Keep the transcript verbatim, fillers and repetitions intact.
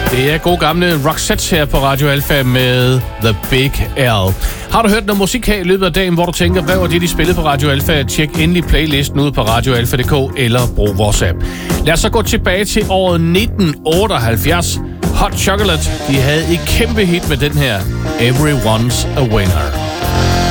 Det er god gamle Roxette her på Radio Alpha med The Big L. Har du hørt noget musik her i løbet af dagen, hvor du tænker, hvad var det, de spillede på Radio Alpha? Tjek endelig playlisten ud på radio alpha punktum d k eller brug vores app. Lad os så gå tilbage til året nitten otteoghalvfjerds. Hot Chocolate, de havde et kæmpe hit med den her Everyone's a Winner.